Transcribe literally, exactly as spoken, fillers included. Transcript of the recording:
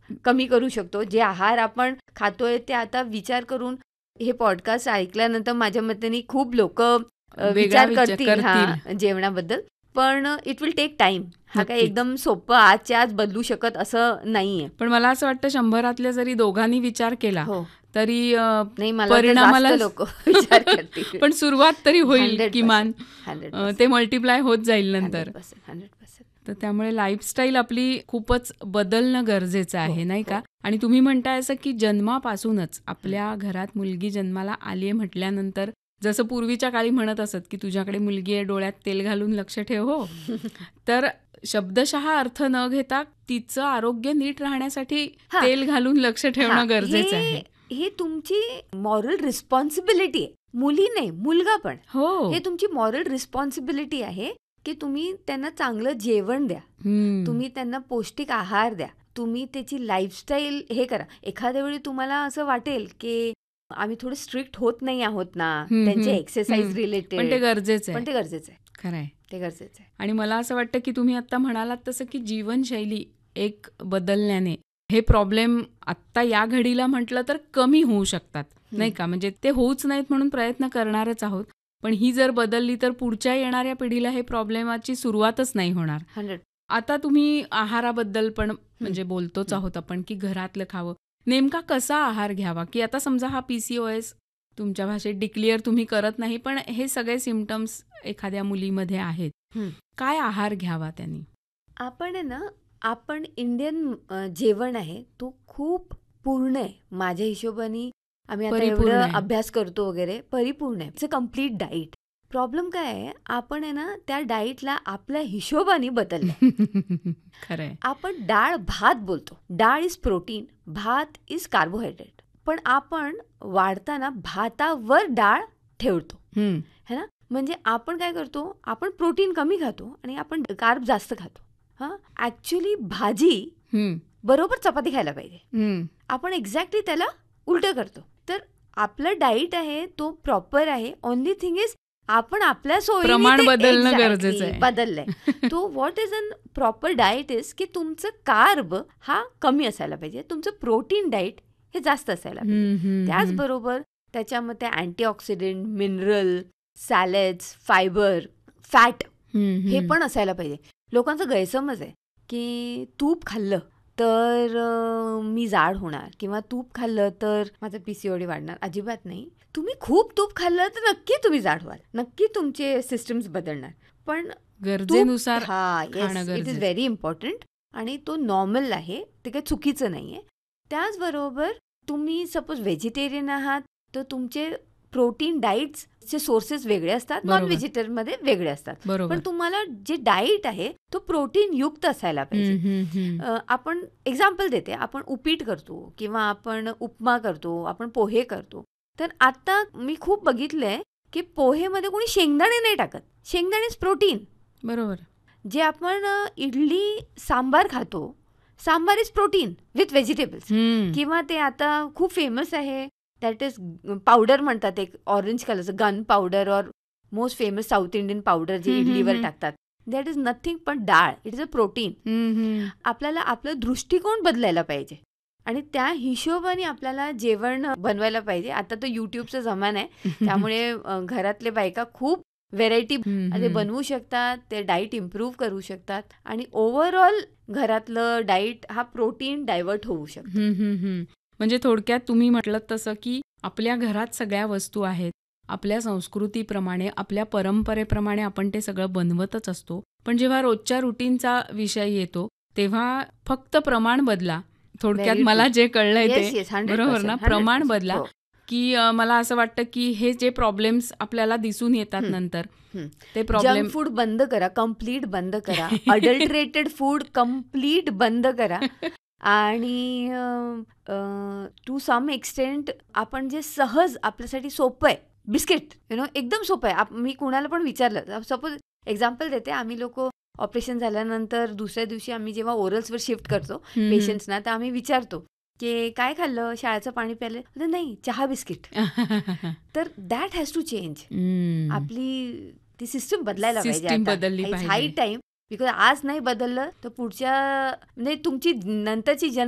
कमी करू शकतो. जे आहार आपण खातोय ते आता विचार करून हे पॉडकास्ट ऐकल्यानंतर माझ्या मतेने खूप लोक विचार करतील हा जेवणाबद्दल. पण इट विल टेक टाइम. हा काय एकदम सोपं आजच्या आज बदलू शकत असं नाहीये. पण मला असं वाटतं शंभरातल्या जरी दोघांनी विचार केला तरी परिणामाला लोक विचार करतील. पण सुरुवात तरी होईल किमान, ते मल्टिप्लाय होत जाईल नंतर. तर त्यामुळे लाईफस्टाईल आपली खूपच बदलणं गरजेचं आहे, नाही का? आणि तुम्ही म्हणताय असं की जन्मापासूनच आपल्या घरात मुलगी जन्माला आली आहे म्हटल्यानंतर जसं पूर्वीच्या काळी म्हणत असत की तुझ्याकडे मुलगी आहे डोळ्यात तेल घालून लक्ष ठेव, हो, तर शब्दशः अर्थ न घेता तिचं आरोग्य नीट राहण्यासाठी तेल घालून लक्ष ठेवणं गरजेचं आहे. हे तुमची मॉरल रिस्पॉन्सिबिलिटी आहे. मुली नाही, मुलगा पण. हो, हे तुमची मॉरल रिस्पॉन्सिबिलिटी आहे की तुम्ही त्यांना चांगलं जेवण द्या, तुम्ही त्यांना पौष्टिक आहार द्या, तुम्ही त्याची लाईफस्टाईल हे करा. एखाद्या वेळी तुम्हाला असं वाटेल की आम्ही थोडं स्ट्रिक्ट होत नाही आहोत ना त्यांचे एक्सरसाइज रिलेटेड, पण ते गरजेचं आहे. पण ते गरजेचं आहे. खरं आहे, ते गरजेचं आहे. आणि मला असं वाटतं की तुम्ही आता म्हणालात तसं की जीवनशैली एक बदलण्याने हे प्रॉब्लेम आत्ता या घडीला म्हटलं तर कमी होऊ शकतात, नाही का? म्हणजे ते होऊच नाहीत म्हणून प्रयत्न करणारच आहोत, पण ही जर बदलली तर पुढच्या येणाऱ्या पिढीला हे प्रॉब्लेमाची सुरुवातच नाही होणार. हंड्रेड. आता तुम्ही आहाराबद्दल पण म्हणजे बोलतोच आहोत आपण की घरातलं खावं. नेमका कसा आहार घ्यावा? की आता समजा हा पीसीओएस तुमच्या भाषेत डिक्लेअर तुम्ही करत नाही, पण हे सगळे सिम्पटम्स एखाद्या मुलीमध्ये आहेत, काय आहार घ्यावा त्यांनी? आपण आहे ना, आपण इंडियन जेवण आहे तो खूप पूर्ण आहे माझ्या हिशोबाने. आम्ही आता एवढं अभ्यास करतो वगैरे, परिपूर्ण आहे. It's a complete diet. Problem काय आहे, आपण आहे ना त्या डाईटला आपल्या हिशोबाने बदललं. खरंय. आपण डाळ भात बोलतो. डाळ इज प्रोटीन, भात इज कार्बोहायड्रेट. पण आपण वाढताना भातावर डाळ ठेवतो, है ना? म्हणजे आपण काय करतो, आपण प्रोटीन कमी खातो आणि आपण कार्ब जास्त खातो. हा, ऍक्च्युली भाजी बरोबर चपाती खायला पाहिजे. आपण एक्झॅक्टली त्याला उलटं करतो. तर आपलं डाईट आहे तो प्रॉपर आहे. ओनली थिंग इज आपण आपल्या सोयीने प्रमाण बदलणं गरजेचं आहे. बदललंय. तो what is an proper diet is की तुमचं कार्ब हा कमी असायला पाहिजे, तुमचं प्रोटीन डाईट हे जास्त असायला पाहिजे. त्याचबरोबर त्याच्यामध्ये antioxidant, mineral, salads, fibre, fat हे पण असायला पाहिजे. लोकांचा गैरसमज आहे की तूप खाल्लं तर मी जाड होणार किंवा तूप खाल्लं तर माझं पीसीओडी वाढणार. अजिबात नाही. तुम्ही खूप तूप खाल्लं तर नक्की तुम्ही जाड व्हाल, नक्की तुमचे सिस्टम्स बदलणार. पण गरजेनुसार हा yes, it is very important आणि तो नॉर्मल आहे, ते काही चुकीचं नाहीये. त्याचबरोबर तुम्ही सपोज व्हेजिटेरियन आहात तर तुमचे प्रोटीन डाईट्सचे सोर्सेस वेगळे असतात, नॉन व्हेजिटेरियन मध्ये वेगळे असतात. पण तुम्हाला जे डाईट आहे तो प्रोटीन युक्त असायला पाहिजे. आपण एक्झाम्पल देते, आपण उपीट करतो किंवा आपण उपमा करतो, आपण पोहे करतो. तर आता मी खूप बघितलंय की पोहेमध्ये कोणी शेंगदाणे नाही टाकत. शेंगदाणेच प्रोटीन. बरोबर. जे आपण इडली सांबार खातो, sambar is protein with vegetables. किंवा ते आता खूप फेमस आहे दॅट इज पावडर म्हणतात, एक ऑरेंज कलरचं गन पावडर और most famous south Indian powder जे इडलीवर टाकतात. दॅट इज नथिंग पण डाळ. It is a protein. आपल्याला आपलं दृष्टिकोन बदलायला पाहिजे आणि त्या हिशोबाने आपल्याला जेवण बनवायला पाहिजे. आता तो युट्यूबचा जमाना आहे, त्यामुळे घरातले बायका खूप व्हेरायटी बनवू शकतात, ते डाईट इम्प्रूव्ह करू शकतात आणि ओव्हरऑल घरातलं डाईट हा प्रोटीन डायव्हर्ट होऊ शकतो. म्हणजे थोडक्यात तुम्ही म्हटलं तसं की आपल्या घरात सगळ्या वस्तू आहेत, आपल्या संस्कृतीप्रमाणे, आपल्या परंपरेप्रमाणे आपण ते सगळं बनवतच असतो. पण जेव्हा रोजच्या रुटीनचा विषय येतो तेव्हा फक्त प्रमाण बदला. थोडक्यात मला जे कळलंय ते बरोबर ना, प्रमाण बदला. की मला असं वाटतं की हे जे प्रॉब्लेम्स आपल्याला दिसून येतात नंतर, ते प्रॉब्लेम, जंक फूड बंद करा, कम्प्लीट बंद करा. अडल्टरेटेड फूड कम्प्लीट बंद करा. आणि टू सम एक्सटेंट आपण जे सहज आपल्यासाठी सोपं आहे, बिस्किट यु नो एकदम सोपं आहे. मी कुणाला पण विचारलं, सपोज एक्झाम्पल देते, आम्ही लोक ऑपरेशन झाल्यानंतर दुसऱ्या दिवशी आम्ही जेव्हा ओरल्सवर शिफ्ट करतो पेशंट्सना, तर आम्ही विचारतो की काय खाल्लं, शाळेचं पाणी प्यायलं, नाही चहा बिस्किट. तर दॅट हॅज टू चेंज. आपली ती सिस्टम बदलायला पाहिजे. हाई टाइम. बिकॉज आज नाही बदललं तर पुढच्या म्हणजे तुमची नंतरची